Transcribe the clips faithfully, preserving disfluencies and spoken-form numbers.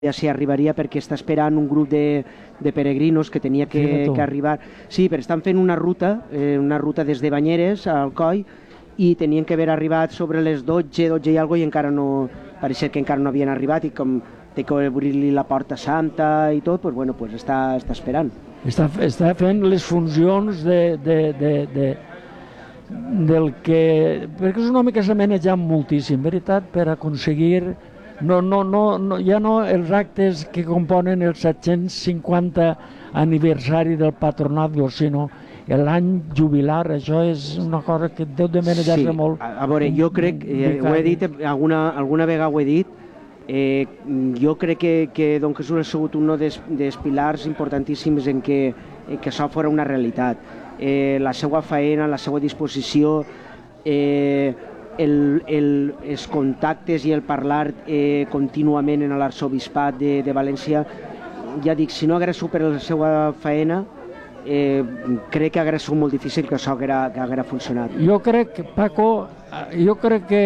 ja s'hi arribaria perquè està esperant un grup de, de peregrinos que tenia que, que arribar. Sí, però estan fent una ruta, eh, una ruta des de Banyeres al Coll, i tenien que haver arribat sobre les dotze, dotze i alguna cosa, i encara no, pareix que encara no havien arribat, i com té que obrir-li la porta santa i tot, doncs, bueno, pues està, està esperant. Està, està fent les funcions de, de, de, de, del que... perquè és un home que s'ha manejat moltíssim, veritat, per aconseguir... No, no, no, no, ja no els actes que componen el set-cents cinquanta aniversari del Patronazgo, sinó l'any jubilar. Això és una cosa que deu de manejar-se sí, molt. A, a veure, jo crec, eh, ho he dit, alguna, alguna vegada ho he dit, eh, jo crec que, que Don Jesús ha sigut un dels, dels pilars importantíssims en què, en què això fora una realitat. Eh, la seva feina, la seva disposició, eh, El, el, els contactes i el parlar eh, contínuament en l'arxebisbat de, de València, ja dic, si no hagués sigut per la seva feina, eh, crec que hagués sigut molt difícil que això haguera, que haguera funcionat. Jo crec, Paco, jo crec que,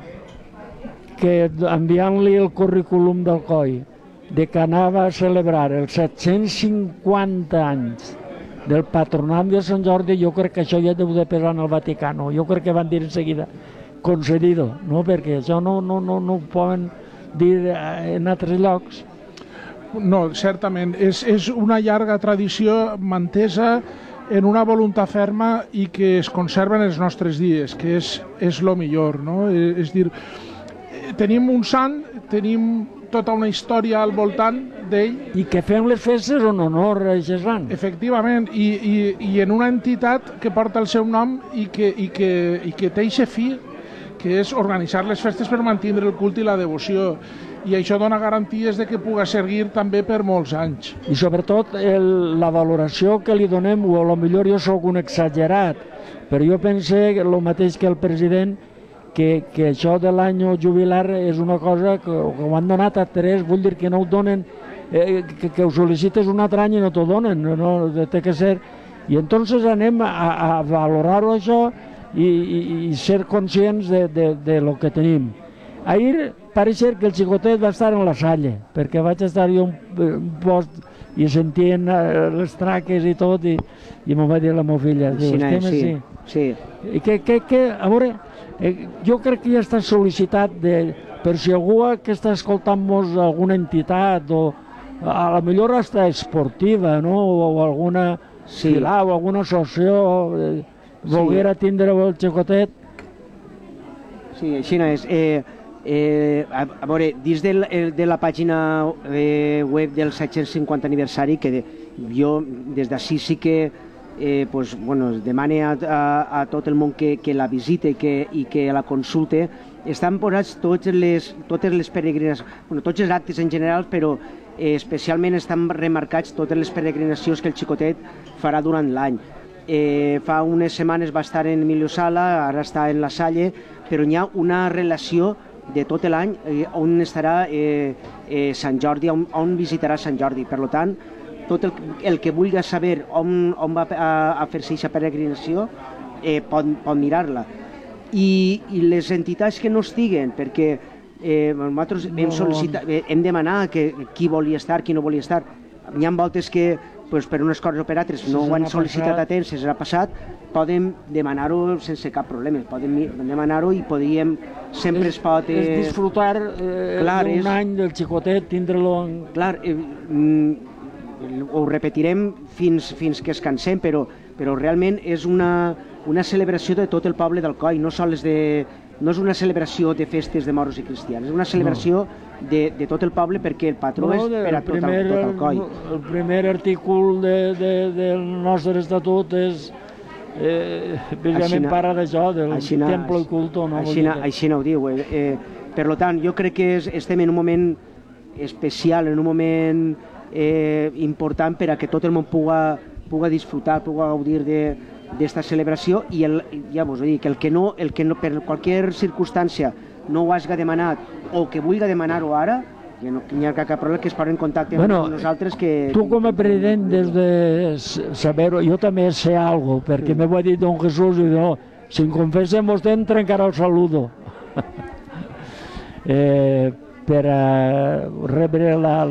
que enviant-li el currículum del Coll de que anava a celebrar els set-cents cinquanta anys del Patronat de Sant Jordi, jo crec que això ja deu de pesar en el Vaticano. Jo crec que van dir en seguida concedido, no? Perquè això no, no, no, no ho poden dir en altres llocs. No, certament. És, és una llarga tradició mantesa en una voluntat ferma i que es conserva en els nostres dies, que és, és lo millor, no? És dir, tenim un sant, tenim tota una història al voltant d'ell. I que fem les festes en honor a aquest sant. Efectivament, i, i, i en una entitat que porta el seu nom i que, i que, i que té aquest fi, que és organitzar les festes per mantenir el culte i la devoció, i això dona garanties de que pugui seguir també per molts anys. I sobretot el, la valoració que li donem, o a lo millor jo sóc un exagerat, però jo pense el mateix que el president, que, que això de l'any jubilar és una cosa que, que ho han donat a tres, vull dir que no ho donen, eh, que, que ho sol·licites un altre any i no t'ho donen, no, no, té que ser... I entonces anem a, a valorar-ho això, I, i, i ser conscients de, de, de lo que tenim. Ahir pareix ser que el xicotet va estar en la Salle, perquè vaig estar jo un, un post i sentien les traques i tot, i, i m'ho va dir la meva filla. Diu, sí, estem sí, sí. I que, que, que, a veure, eh, jo crec que ja està sol·licitat de, per si algú que està escoltant-nos alguna entitat, o a la millor hasta esportiva, no? o, o alguna sí. filà, o alguna associació... Eh, volguera sí. Tindre el xicotet. Sí, així no és. Eh, eh, a, a veure, dins del, de la pàgina eh, web del set-cents cinquanta aniversari, que de, jo des d'ací sí que eh, pues, bueno, demane a, a, a tot el món que, que la visite que, i que la consulte, estan posats totes les, totes les peregrinacions, bueno, tots els actes en general, però eh, especialment estan remarcats totes les peregrinacions que el xicotet farà durant l'any. Eh, fa unes setmanes va estar en Emilio Sala, ara està en la Salle, però hi ha una relació de tot l'any eh, on estarà eh, eh, Sant Jordi, on, on visitarà Sant Jordi. Per tant, tot el, el que vulgui saber on, on va a, a fer-se aquesta peregrinació eh, pot, pot mirar-la. I, I les entitats que no estiguen, perquè eh, nosaltres no. hem, sol·licitat, hem demanat que, qui volia estar, qui no volia estar. Hi ha voltes que pues, per unes coses o per altres no ho han sol·licitat a temps, se ha passat, poden demanar-ho sense cap problema, poden demanar-ho i podríem, sempre es pot... Eh, és disfrutar eh, d'un any del xicotet, tindre-lo... En... Clar, eh, mm, ho repetirem fins, fins que es cansem, però, però realment és una, una celebració de tot el poble del Coll, no sols de... No és una celebració de festes de moros i cristians, és una celebració no. de, de tot el poble, perquè el patró no, és per a tot, primer, el, tot el Coll. El primer artícul de, de, del nostre estatut és eh, precisament parla d'això, del aixina, temple i culto. No? Aixina, aixina ho diu. Eh, eh, per tant, jo crec que és, estem en un moment especial, en un moment eh, important per a que tot el món puga, puga disfrutar, puga gaudir de d'esta celebració, i el, ja vos ho dic, el que no, el que no, per qualsevol circumstància no ho hagi demanat o que vulgui demanar-ho ara, ja no hi ha cap problema, que es posen en contacte bueno, amb nosaltres. Que tu com a president des de saber-ho, jo també sé algo, perquè sí. m'ho ha dit don Jesús i no, si em confessem vostè em trencarà el saludo. eh, per a rebre la,